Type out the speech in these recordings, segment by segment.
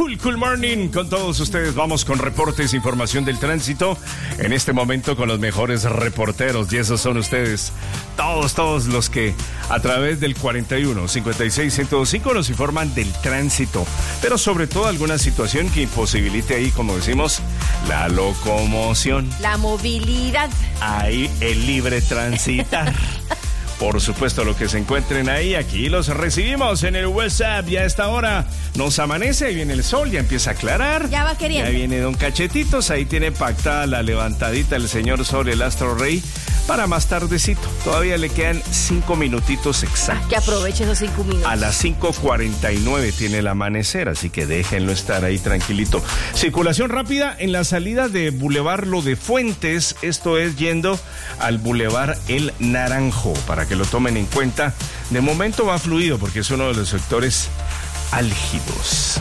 Cool Morning con todos ustedes. Vamos con reportes, información del tránsito. En este momento con los mejores reporteros. Y esos son ustedes. Todos los que a través del 41 56 105 nos informan del tránsito. Pero sobre todo alguna situación que imposibilite ahí, como decimos, la locomoción. La movilidad. Ahí el libre transitar. Por supuesto, lo que se encuentren ahí, aquí los recibimos en el WhatsApp. Ya a esta hora nos amanece, ahí viene el sol, ya empieza a aclarar. Ya va queriendo. Ya viene Don Cachetitos, ahí tiene pactada la levantadita el señor Sol, el astro rey, para más tardecito. Todavía le quedan 5 minutitos exactos. Que aproveche esos 5 minutos. A las 5:49 tiene el amanecer, así que déjenlo estar ahí tranquilito. Circulación rápida en la salida de Boulevard Lo de Fuentes, esto es yendo al Boulevard El Naranjo, para que lo tomen en cuenta. De momento va fluido porque es uno de los sectores álgidos.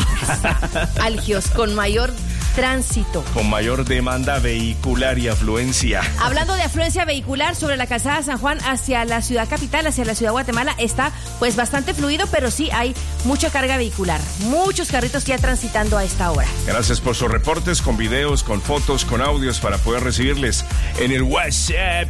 Álgidos, con mayor tránsito. Con mayor demanda vehicular y afluencia. Hablando de afluencia vehicular, sobre la calzada San Juan hacia la ciudad capital, hacia la ciudad de Guatemala, está pues bastante fluido, pero sí hay mucha carga vehicular. Muchos carritos ya transitando a esta hora. Gracias por sus reportes, con videos, con fotos, con audios, para poder recibirles en el WhatsApp.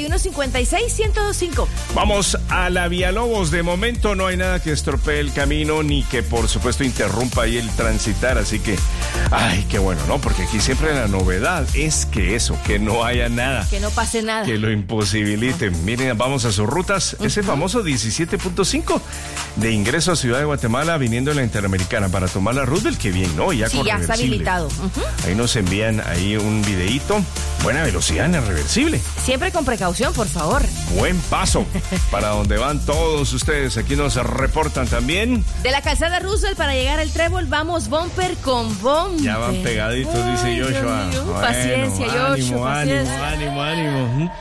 4156-1025. Vamos a la Villalobos. De momento no hay nada que estropee el camino, ni que por supuesto interrumpa ahí el transitar, así que, ay, qué bueno, ¿no? Porque aquí siempre la novedad es que eso, que no haya nada. Que no pase nada. Que lo imposibiliten. Miren, vamos a sus rutas. Ese famoso 17.5 de ingreso a Ciudad de Guatemala viniendo en la Interamericana para tomar la Roosevelt, que bien, ¿no? Ya sí, con ya reversible. está habilitado. Ahí nos envían ahí un videíto. Buena velocidad en el reversible. Siempre con precaución, por favor. Buen paso para donde van todos ustedes. Aquí nos reportan también. De la calzada Roosevelt para llegar al Trébol, vamos bumper con bumper. Ya van pegaditos, dice Joshua. Bueno, paciencia, Joshua. Ánimo.